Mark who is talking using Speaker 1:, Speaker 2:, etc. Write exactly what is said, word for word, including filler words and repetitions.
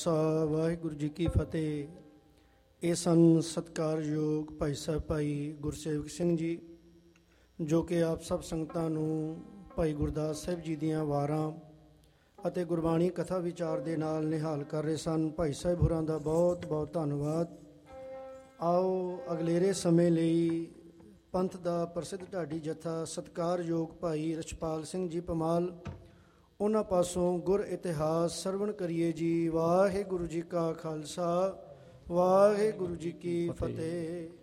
Speaker 1: ਵਾਹਿਗੁਰੂ ਜੀ ਕੀ ਫਤਿਹ। ਇਹ ਸਨ ਸਤਿਕਾਰਯੋਗ ਭਾਈ ਸਾਹਿਬ ਭਾਈ ਗੁਰਸੇਵਕ ਸਿੰਘ ਜੀ, ਜੋ ਕਿ ਆਪ ਸਭ ਸੰਗਤਾਂ ਨੂੰ ਭਾਈ ਗੁਰਦਾਸ ਸਾਹਿਬ ਜੀ ਦੀਆਂ ਵਾਰਾਂ ਅਤੇ ਗੁਰਬਾਣੀ ਕਥਾ ਵਿਚਾਰ ਦੇ ਨਾਲ ਨਿਹਾਲ ਕਰ ਰਹੇ ਸਨ। ਭਾਈ ਸਾਹਿਬ ਹੋਰਾਂ ਦਾ ਬਹੁਤ ਬਹੁਤ ਧੰਨਵਾਦ। ਆਓ ਅਗਲੇਰੇ ਸਮੇਂ ਲਈ ਪੰਥ ਦਾ ਪ੍ਰਸਿੱਧ ਢਾਡੀ ਜਥਾ ਸਤਿਕਾਰਯੋਗ ਭਾਈ ਰਛਪਾਲ ਸਿੰਘ ਜੀ ਪਮਾਲ, ਉਹਨਾਂ ਪਾਸੋਂ ਗੁਰ ਇਤਿਹਾਸ ਸਰਵਣ ਕਰੀਏ ਜੀ। ਵਾਹਿਗੁਰੂ ਜੀ ਕਾ ਖਾਲਸਾ, ਵਾਹਿਗੁਰੂ ਜੀ ਕੀ ਫਤਿਹ।